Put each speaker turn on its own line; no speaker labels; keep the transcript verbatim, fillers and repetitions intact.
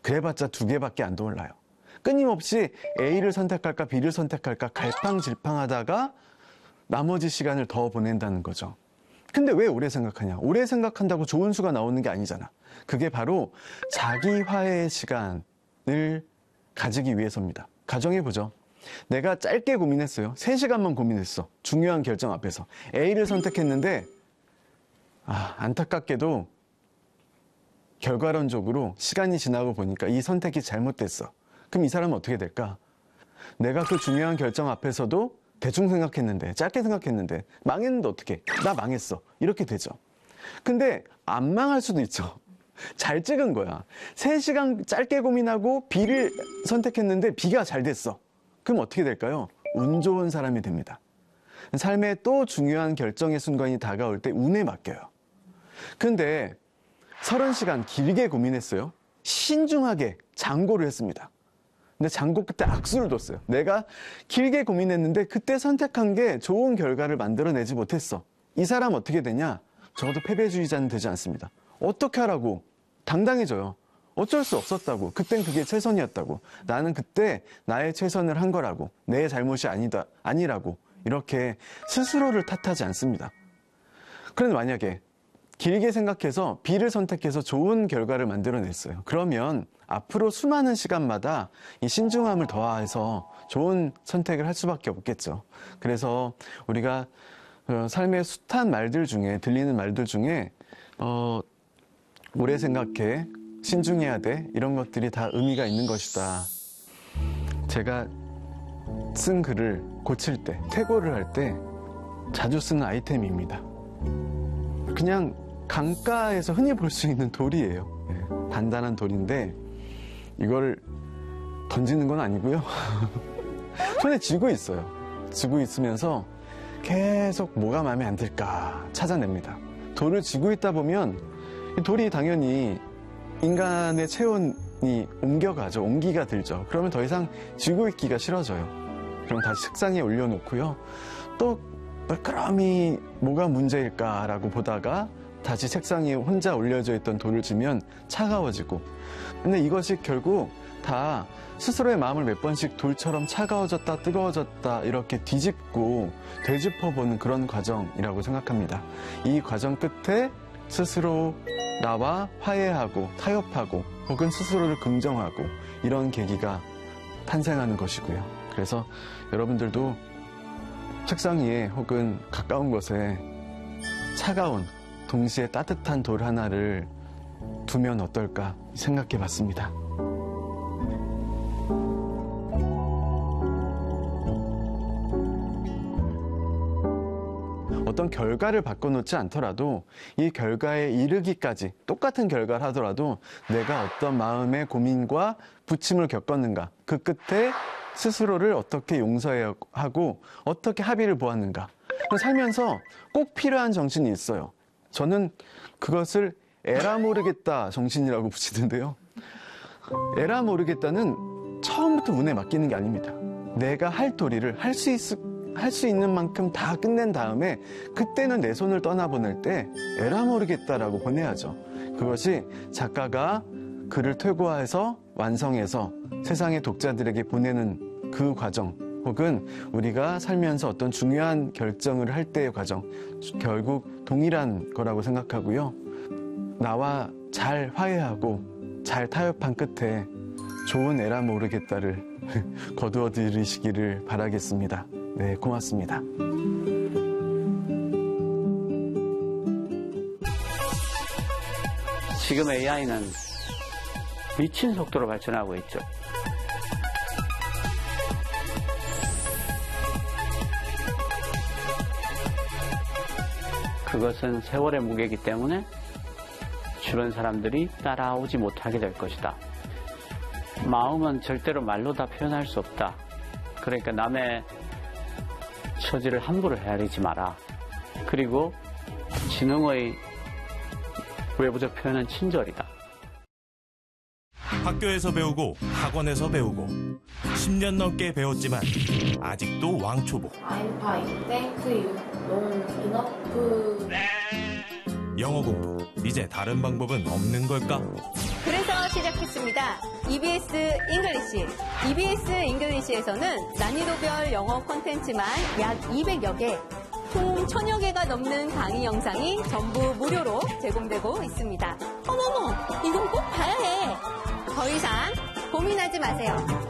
그래봤자 두 개밖에 안 떠올라요. 끊임없이 A를 선택할까 B를 선택할까 갈팡질팡하다가 나머지 시간을 더 보낸다는 거죠. 근데 왜 오래 생각하냐? 오래 생각한다고 좋은 수가 나오는 게 아니잖아. 그게 바로 자기 화해의 시간을 가지기 위해서입니다. 가정해보죠. 내가 짧게 고민했어요. 세 시간만 고민했어. 중요한 결정 앞에서. A를 선택했는데 아, 안타깝게도 결과론적으로 시간이 지나고 보니까 이 선택이 잘못됐어. 그럼 이 사람은 어떻게 될까? 내가 그 중요한 결정 앞에서도 대충 생각했는데, 짧게 생각했는데 망했는데 어떡해? 나 망했어. 이렇게 되죠. 근데 안 망할 수도 있죠. 잘 찍은 거야. 세 시간 짧게 고민하고 B를 선택했는데 B가 잘 됐어. 그럼 어떻게 될까요? 운 좋은 사람이 됩니다. 삶의 또 중요한 결정의 순간이 다가올 때 운에 맡겨요. 근데 서른 시간 길게 고민했어요. 신중하게 장고를 했습니다. 근데 장고 끝에 악수를 뒀어요. 내가 길게 고민했는데 그때 선택한 게 좋은 결과를 만들어내지 못했어. 이 사람 어떻게 되냐? 적어도 패배주의자는 되지 않습니다. 어떻게 하라고? 당당해져요. 어쩔 수 없었다고. 그땐 그게 최선이었다고. 나는 그때 나의 최선을 한 거라고. 내 잘못이 아니다, 아니라고. 이렇게 스스로를 탓하지 않습니다. 그런데 만약에 길게 생각해서 B를 선택해서 좋은 결과를 만들어냈어요. 그러면 앞으로 수많은 시간마다 이 신중함을 더해서 좋은 선택을 할 수밖에 없겠죠. 그래서 우리가 삶의 숱한 말들 중에, 들리는 말들 중에 어, 오래 생각해, 신중해야 돼, 이런 것들이 다 의미가 있는 것이다. 제가 쓴 글을 고칠 때, 퇴고를 할 때 자주 쓰는 아이템입니다. 그냥 강가에서 흔히 볼 수 있는 돌이에요. 네, 단단한 돌인데 이걸 던지는 건 아니고요. 손에 쥐고 있어요. 쥐고 있으면서 계속 뭐가 마음에 안 들까 찾아냅니다. 돌을 쥐고 있다 보면 이 돌이 당연히 인간의 체온이 옮겨가죠. 온기가 들죠. 그러면 더 이상 쥐고 있기가 싫어져요. 그럼 다시 책상에 올려놓고요. 또 그럼이 뭐가 문제일까라고 보다가 다시 책상에 혼자 올려져 있던 돌을 쥐면 차가워지고, 근데 이것이 결국 다 스스로의 마음을 몇 번씩 돌처럼 차가워졌다 뜨거워졌다 이렇게 뒤집고 되짚어보는 그런 과정이라고 생각합니다. 이 과정 끝에 스스로 나와 화해하고 타협하고 혹은 스스로를 긍정하고 이런 계기가 탄생하는 것이고요. 그래서 여러분들도 책상 위에 혹은 가까운 곳에 차가운, 동시에 따뜻한 돌 하나를 두면 어떨까 생각해 봤습니다. 어떤 결과를 바꿔놓지 않더라도 이 결과에 이르기까지 똑같은 결과를 하더라도 내가 어떤 마음의 고민과 부침을 겪었는가, 그 끝에 스스로를 어떻게 용서하고 어떻게 합의를 보았는가. 살면서 꼭 필요한 정신이 있어요. 저는 그것을 에라 모르겠다 정신이라고 붙이는데요. 에라 모르겠다는 처음부터 운에 맡기는 게 아닙니다. 내가 할 도리를 할 수 있, 할 수 있는 만큼 다 끝낸 다음에 그때는 내 손을 떠나보낼 때 에라 모르겠다라고 보내야죠. 그것이 작가가 글을 퇴고해서 완성해서 세상의 독자들에게 보내는 그 과정, 혹은 우리가 살면서 어떤 중요한 결정을 할 때의 과정, 결국 동일한 거라고 생각하고요. 나와 잘 화해하고 잘 타협한 끝에 좋은 에라 모르겠다를 거두어 들으시기를 바라겠습니다. 네, 고맙습니다.
지금 에이아이는 미친 속도로 발전하고 있죠. 그것은 세월의 무게이기 때문에 주변 사람들이 따라오지 못하게 될 것이다. 마음은 절대로 말로 다 표현할 수 없다. 그러니까 남의 처지를 함부로 헤아리지 마라. 그리고 지능의 외부적 표현은 친절이다.
학교에서 배우고 학원에서 배우고 십 년 넘게 배웠지만 아직도 왕초보.
I'm fine, thank you, long enough.
영어 공부, 이제 다른 방법은 없는 걸까?
그래서 시작했습니다. 있습니다. 이비에스 잉글리시. 이비에스 잉글리시에서는 난이도별 영어 콘텐츠만 약 이백여 개, 총 천여 개가 넘는 강의 영상이 전부 무료로 제공되고 있습니다. 어머머, 이건 꼭 봐야 해. 더 이상 고민하지 마세요.